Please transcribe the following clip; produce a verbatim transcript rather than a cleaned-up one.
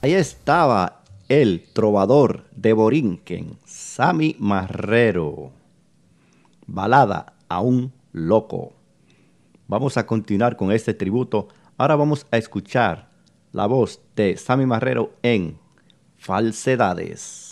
Ahí estaba el trovador de Borinquen, Sammy Marrero. Balada a un loco. Vamos a continuar con este tributo. Ahora vamos a escuchar la voz de Sammy Marrero en Falsedades.